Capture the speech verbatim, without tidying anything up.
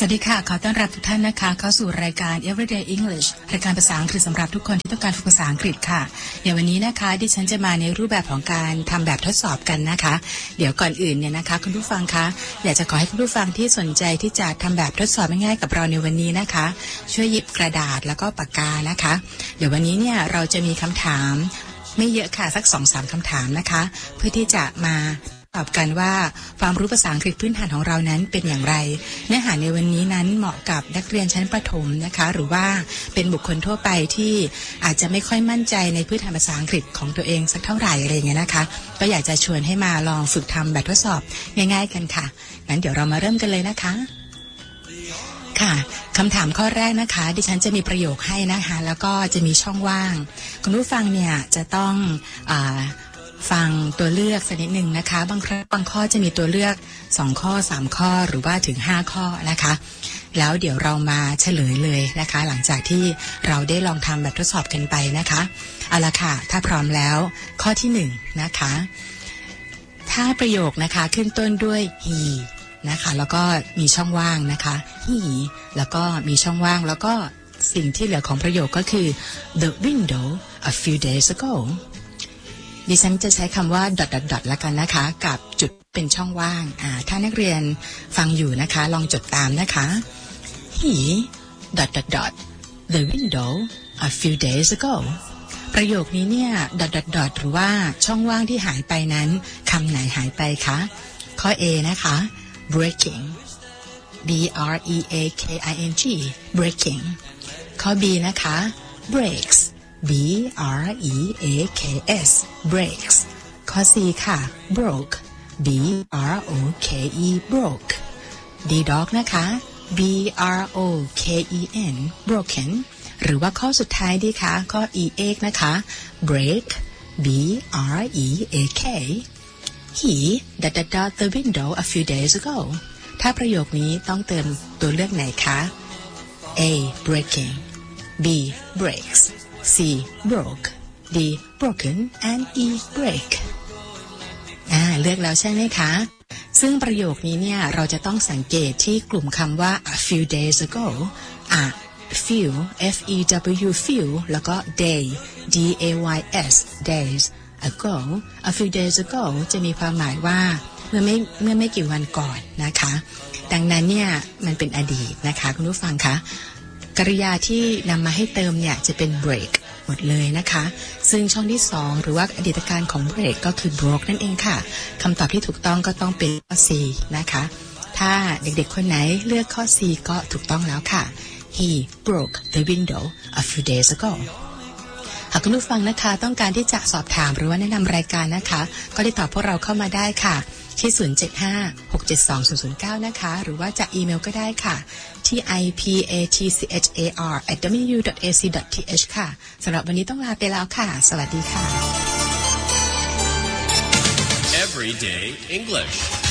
วัสดีค่ะขอต้อนรับทุกท่านนะคะเข้าสู่รายการ Everyday English รายการภาษาอังกฤษสำหรับทุกคนที่ต้องการฝึกภาษาอังกฤษค่ะเดี๋ยววันนี้นะคะดิฉันจะมาในรูปแบบของการทำแบบทดสอบกันนะคะเดี๋ยวก่อนอื่นเนี่ยนะคะคุณผู้ฟังคะอยากจะขอให้คุณผู้ฟังที่สนใจที่จะทำแบบทดสอบง่ายๆกับเราในวันนี้นะคะช่วยหยิบกระดาษแล้วก็ปากกานะคะเดี๋ยววันนี้เนี่ยเราจะมีคำถามไม่เยอะค่ะสัก สองถึงสาม คำถามนะคะเพื่อที่จะมาตอบกันว่าความรู้ภาษาอังกฤษพื้นฐานของเรานั้นเป็นอย่างไรเนื้อหาในวันนี้นั้นเหมาะกับนักเรียนชั้นประถมนะคะหรือว่าเป็นบุคคลทั่วไปที่อาจจะไม่ค่อยมั่นใจในพื้นฐานภาษาอังกฤษของตัวเองสักเท่าไหร่อะไรอย่างเงี้ยนะคะก็อยากจะชวนให้มาลองฝึกทำแบบทดสอบง่ายๆกันค่ะงั้นเดี๋ยวเรามาเริ่มกันเลยนะคะค่ะคำถามข้อแรกนะคะดิฉันจะมีประโยคให้นะคะแล้วก็จะมีช่องว่างคุณผู้ฟังเนี่ยจะต้องอ่าฟังตัวเลือกสักนิดหนึ่งนะคะบางครั้งบางข้อจะมีตัวเลือกสองข้อสามข้อหรือว่าถึงห้าข้อนะคะแล้วเดี๋ยวเรามาเฉลยเลยนะคะหลังจากที่เราได้ลองทำแบบทดสอบกันไปนะคะเอาละค่ะถ้าพร้อมแล้วข้อที่หนึ่งนะคะถ้าประโยคนะคะขึ้นต้นด้วย he นะคะแล้วก็มีช่องว่างนะคะ he แล้วก็มีช่องว่างแล้วก็สิ่งที่เหลือของประโยคก็คือ the window a few days agoดิฉันจะใช้คำว่า dot dot dot ละกันนะคะกับจุดเป็นช่องว่างอ่าถ้านักเรียนฟังอยู่นะคะลองจดตามนะคะ he dot dot dot the window a few days ago ประโยคนี้เนี่ย dot dot dot หรือว่าช่องว่างที่หายไปนั้นคำไหนหายไปคะข้อ A นะคะ breaking b r e a k i n g breaking ข้อ B นะคะ breaks B R E A K S breaks ข้อ C ค่ะ broke B R O K E broke D dog นะคะ B R O K E N broken หรือว่าข้อสุดท้ายดีคะข้อ E เอกนะคะ break B R E A K He dot dot dot the window a few days ago ถ้าประโยคนี้ต้องเติมตัวเลือกไหนคะ A breaking B breaks C broke D broken and E break อ่าเลือกแล้วใช่ไหมคะซึ่งประโยคนี้เนี่ยเราจะต้องสังเกตที่กลุ่มคำว่า a few days ago อ่ะ few F E W few แล้วก็ day D A Y S days ago a few days ago จะมีความหมายว่าเมื่อไม่เมื่อไม่กี่วันก่อนนะคะดังนั้นเนี่ยมันเป็นอดีตนะคะคุณผู้ฟังคะกริยาที่นำมาให้เติมเนี่ยจะเป็น break หมดเลยนะคะซึ่งช่องที่สองหรือว่าอดีตการของ break ก็คือ broke นั่นเองค่ะคำตอบที่ถูกต้องก็ต้องเป็นข้อ C นะคะถ้าเด็กๆคนไหนเลือกข้อ C ก็ถูกต้องแล้วค่ะ He broke the window a few days ago หากคุณผู้ฟังนะคะต้องการที่จะสอบถามหรือว่าแนะนำรายการนะคะก็ติดต่อพวกเราเข้ามาได้ค่ะที่ศูนย์ เจ็ด ห้า หก เจ็ด สอง ศูนย์ ศูนย์ เก้านะคะหรือว่าจะอีเมลก็ได้ค่ะที่ i p a t c h a r at w u dot a c dot t h ค่ะสำหรับวันนี้ต้องลาไปแล้วค่ะสวัสดีค่ะ Everyday English